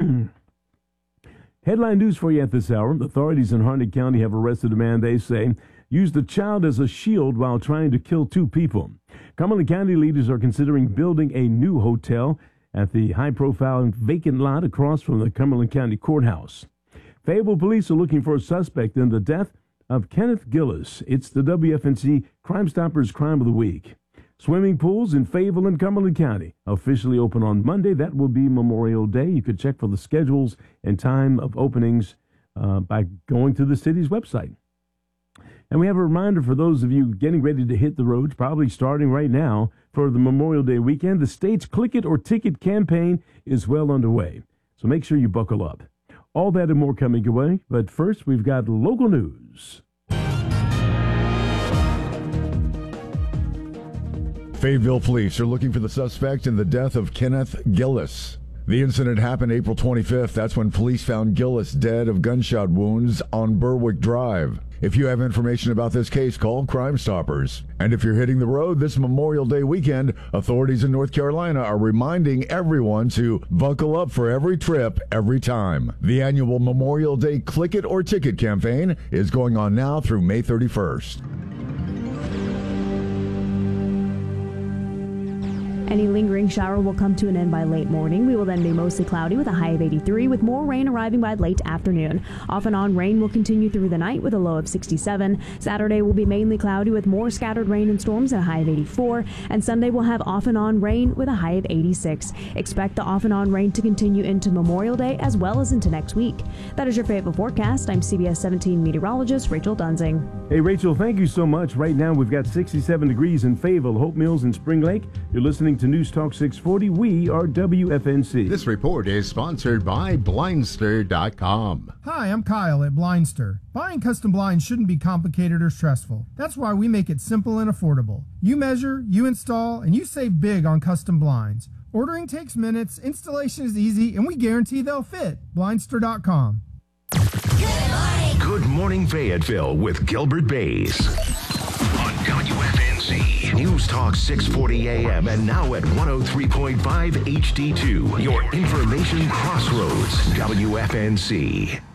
Headline news for you at this hour. Authorities in Harnett County have arrested a man they say used a child as a shield while trying to kill two people. Cumberland County leaders are considering building a new hotel at the high-profile vacant lot across from the Cumberland County Courthouse. Fayetteville police are looking for a suspect in the death of Kenneth Gillis. It's the WFNC Crime Stoppers Crime of the Week. Swimming pools in Fayetteville and Cumberland County officially open on Monday. That will be Memorial Day. You could check for the schedules and time of openings by going to the city's website. And we have a reminder for those of you getting ready to hit the roads, probably starting right now for the Memorial Day weekend. The state's Click It or Ticket campaign is well underway. So make sure you buckle up. All that and more coming your way. But first, we've got local news. Fayetteville police are looking for the suspect in the death of Kenneth Gillis. The incident happened April 25th. That's when police found Gillis dead of gunshot wounds on Berwick Drive. If you have information about this case, call Crime Stoppers. And if you're hitting the road this Memorial Day weekend, authorities in North Carolina are reminding everyone to buckle up for every trip, every time. The annual Memorial Day Click It or Ticket campaign is going on now through May 31st. Any lingering shower will come to an end by late morning. We will then be mostly cloudy with a high of 83, with more rain arriving by late afternoon. Off and on rain will continue through the night with a low of 67. Saturday will be mainly cloudy with more scattered rain and storms at a high of 84. And Sunday will have off and on rain with a high of 86. Expect the off and on rain to continue into Memorial Day as well as into next week. That is your Fayetteville forecast. I'm CBS 17 meteorologist Rachel Dunzing. Hey, Rachel, thank you so much. Right now, we've got 67 degrees in Fayetteville, Hope Mills, and Spring Lake. You're listening to News Talk 640. We are WFNC. This report is sponsored by Blindster.com. Hi, I'm Kyle at Blindster. Buying custom blinds shouldn't be complicated or stressful. That's why we make it simple and affordable. You measure, you install, and you save big on custom blinds. Ordering takes minutes, installation is easy, and we guarantee they'll fit. Blindster.com. Good morning, Fayetteville with Gilbert Bays on WFNC. News Talk 640 AM and now at 103.5 HD2. Your information crossroads, WFNC.